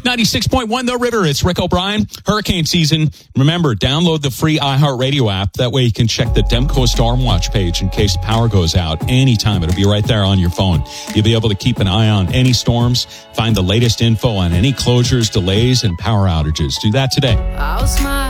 96.1 The River. It's Rick O'Brien. Hurricane season. Remember, download the free iHeartRadio app. That way you can check the Demco Storm Watch page in case power goes out anytime. It'll be right there on your phone. You'll be able to keep an eye on any storms, find the latest info on any closures, delays, and power outages. Do that today. I'll smile.